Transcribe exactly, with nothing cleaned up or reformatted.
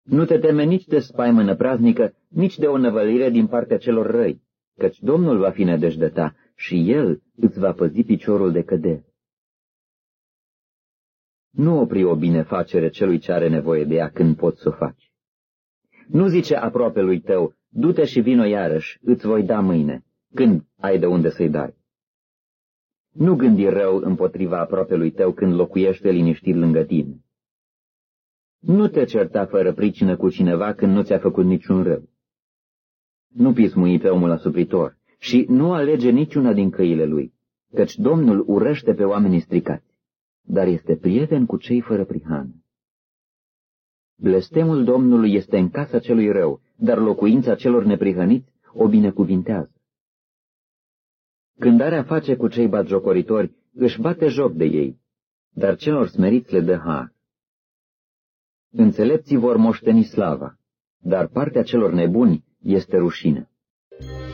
Nu te teme nici de spaimă năpraznică, nici de o năvălire din partea celor răi, căci Domnul va fi nădejdea ta și El îți va păzi piciorul de cădere. Nu opri o binefacere celui ce are nevoie de ea când poți să o faci. Nu zice aproapelui tău, du-te și vino iarăși, îți voi da mâine, când ai de unde să-i dai. Nu gândi rău împotriva aproapelui tău când locuiește liniștit lângă tine. Nu te certa fără pricină cu cineva când nu ți-a făcut niciun rău. Nu pismui pe omul asupritor și nu alege niciuna din căile lui, căci Domnul urăște pe oamenii stricați, dar este prieten cu cei fără prihană. Blestemul Domnului este în casa celui rău, dar locuința celor neprihăniți o binecuvintează. Când are a face cu cei batjocoritori, își bate joc de ei, dar celor smeriți le dă har. Înțelepții vor moșteni slava, dar partea celor nebuni este rușine.